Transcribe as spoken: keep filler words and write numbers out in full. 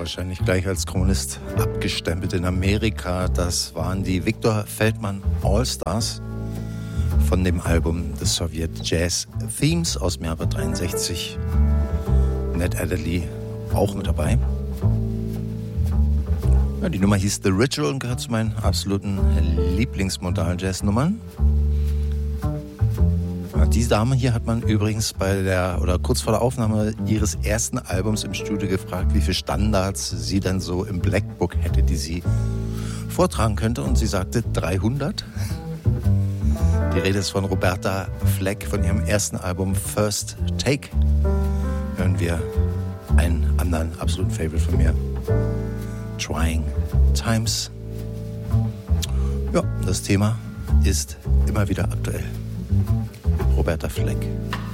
wahrscheinlich gleich als Kommunist abgestempelt in Amerika. Das waren die Victor Feldman All-Stars von dem Album The Soviet Jazz Themes aus dem Jahre dreiundsechzig. Ned Adderley auch mit dabei. Ja, die Nummer hieß The Ritual und gehört zu meinen absoluten Lieblingsmodal-Jazz-Nummern. Ja, diese Dame hier hat man übrigens bei der oder kurz vor der Aufnahme ihres ersten Albums im Studio gefragt, wie viele Standards sie dann so im Blackbook hätte, die sie vortragen könnte. Und sie sagte dreihundert. Die Rede ist von Roberta Fleck von ihrem ersten Album First Take. Hören wir einen anderen absoluten Favorite von mir. Trying Times. Ja, das Thema ist immer wieder aktuell. Roberta Fleck.